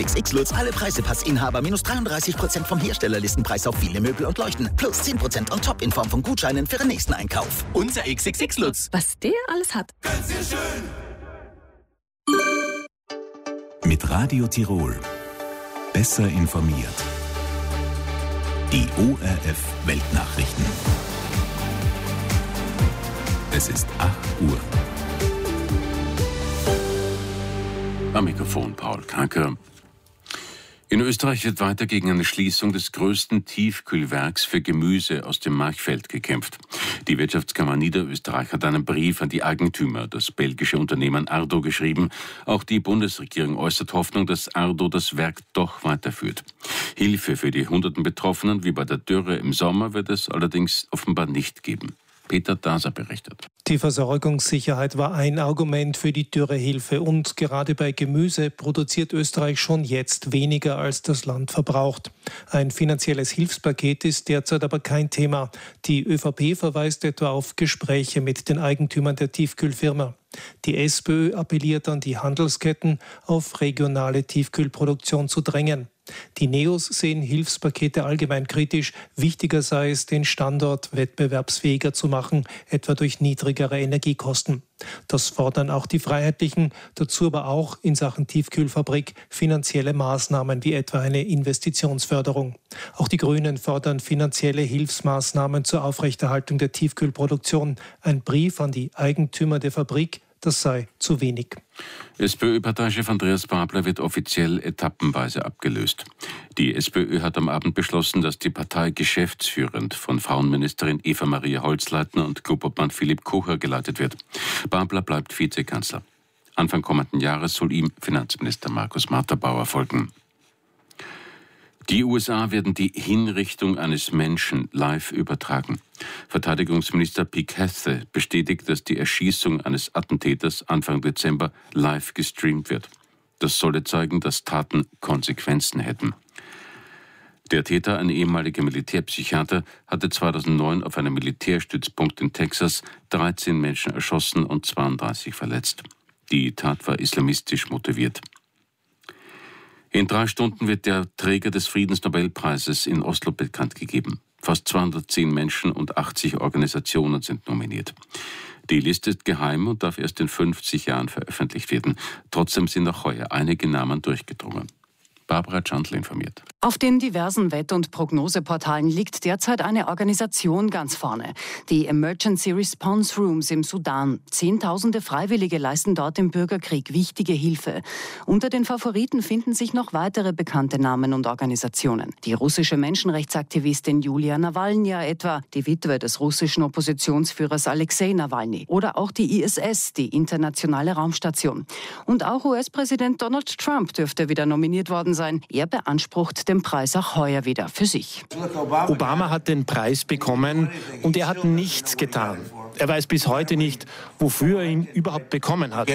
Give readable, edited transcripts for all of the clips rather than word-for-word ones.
XX Lutz, alle Preisepassinhaber minus 33% vom Herstellerlistenpreis auf viele Möbel und Leuchten. Plus 10% on top in Form von Gutscheinen für den nächsten Einkauf. Unser XXX Lutz. Was der alles hat. Ganz sehr schön. Mit Radio Tirol. Besser informiert. Die ORF Weltnachrichten. Es ist 8 Uhr. Am Mikrofon Paul Kranker. In Österreich wird weiter gegen eine Schließung des größten Tiefkühlwerks für Gemüse aus dem Marchfeld gekämpft. Die Wirtschaftskammer Niederösterreich hat einen Brief an die Eigentümer, das belgische Unternehmen Ardo, geschrieben. Auch die Bundesregierung äußert Hoffnung, dass Ardo das Werk doch weiterführt. Hilfe für die hunderten Betroffenen, wie bei der Dürre im Sommer, wird es allerdings offenbar nicht geben. Peter Daser berichtet. Die Versorgungssicherheit war ein Argument für die Dürrehilfe und gerade bei Gemüse produziert Österreich schon jetzt weniger, als das Land verbraucht. Ein finanzielles Hilfspaket ist derzeit aber kein Thema. Die ÖVP verweist etwa auf Gespräche mit den Eigentümern der Tiefkühlfirma. Die SPÖ appelliert an die Handelsketten, auf regionale Tiefkühlproduktion zu drängen. Die Neos sehen Hilfspakete allgemein kritisch. Wichtiger sei es, den Standort wettbewerbsfähiger zu machen, etwa durch niedrigere Energiekosten. Das fordern auch die Freiheitlichen, dazu aber auch in Sachen Tiefkühlfabrik finanzielle Maßnahmen wie etwa eine Investitionsförderung. Auch die Grünen fordern finanzielle Hilfsmaßnahmen zur Aufrechterhaltung der Tiefkühlproduktion. Ein Brief an die Eigentümer der Fabrik, das sei zu wenig. SPÖ-Parteichef Andreas Babler wird offiziell etappenweise abgelöst. Die SPÖ hat am Abend beschlossen, dass die Partei geschäftsführend von Frauenministerin Eva-Maria Holzleitner und Klubobmann Philipp Kocher geleitet wird. Babler bleibt Vizekanzler. Anfang kommenden Jahres soll ihm Finanzminister Markus Matterbauer folgen. Die USA werden die Hinrichtung eines Menschen live übertragen. Verteidigungsminister Pete Hegseth bestätigt, dass die Erschießung eines Attentäters Anfang Dezember live gestreamt wird. Das solle zeigen, dass Taten Konsequenzen hätten. Der Täter, ein ehemaliger Militärpsychiater, hatte 2009 auf einem Militärstützpunkt in Texas 13 Menschen erschossen und 32 verletzt. Die Tat war islamistisch motiviert. In 3 Stunden wird der Träger des Friedensnobelpreises in Oslo bekannt gegeben. Fast 210 Menschen und 80 Organisationen sind nominiert. Die Liste ist geheim und darf erst in 50 Jahren veröffentlicht werden. Trotzdem sind auch heuer einige Namen durchgedrungen. Barbara Schandl informiert. Auf den diversen Wett- und Prognoseportalen liegt derzeit eine Organisation ganz vorne. Die Emergency Response Rooms im Sudan. Zehntausende Freiwillige leisten dort im Bürgerkrieg wichtige Hilfe. Unter den Favoriten finden sich noch weitere bekannte Namen und Organisationen. Die russische Menschenrechtsaktivistin Julia Nawalnja etwa, die Witwe des russischen Oppositionsführers Alexei Nawalny. Oder auch die ISS, die internationale Raumstation. Und auch US-Präsident Donald Trump dürfte wieder nominiert worden sein. Er beansprucht den Preis auch heuer wieder für sich. Obama hat den Preis bekommen und er hat nichts getan. Er weiß bis heute nicht, wofür er ihn überhaupt bekommen hat.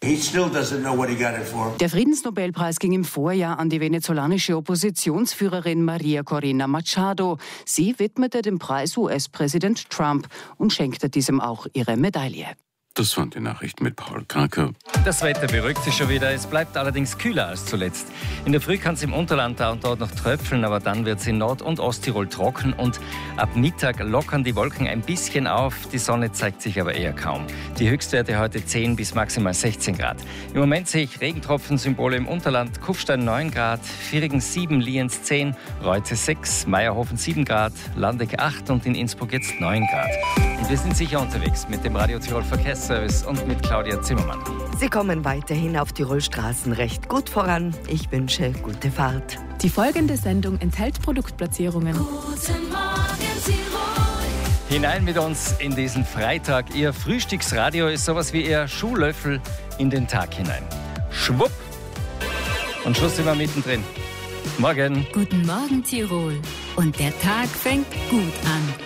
Der Friedensnobelpreis ging im Vorjahr an die venezolanische Oppositionsführerin Maria Corina Machado. Sie widmete den Preis US-Präsident Trump und schenkte diesem auch ihre Medaille. Das waren die Nachrichten mit Paul Kranker. Das Wetter beruhigt sich schon wieder. Es bleibt allerdings kühler als zuletzt. In der Früh kann es im Unterland da und dort noch tröpfeln, aber dann wird es in Nord- und Osttirol trocken und ab Mittag lockern die Wolken ein bisschen auf. Die Sonne zeigt sich aber eher kaum. Die Höchstwerte heute 10 bis maximal 16 Grad. Im Moment sehe ich Regentropfensymbole im Unterland. Kufstein 9 Grad, Virigen 7, Lienz 10, Reutze 6, Meierhofen 7 Grad, Landeck 8 und in Innsbruck jetzt 9 Grad. Und wir sind sicher unterwegs mit dem Radio Tirol Verkehrsservice und mit Claudia Zimmermann. Sie kommen weiterhin auf Tirolstraßen recht gut voran. Ich wünsche gute Fahrt. Die folgende Sendung enthält Produktplatzierungen. Guten Morgen, Tirol. Hinein mit uns in diesen Freitag. Ihr Frühstücksradio ist sowas wie Ihr Schuhlöffel in den Tag hinein. Schwupp! Und schon sind wir mittendrin. Morgen. Guten Morgen, Tirol. Und der Tag fängt gut an.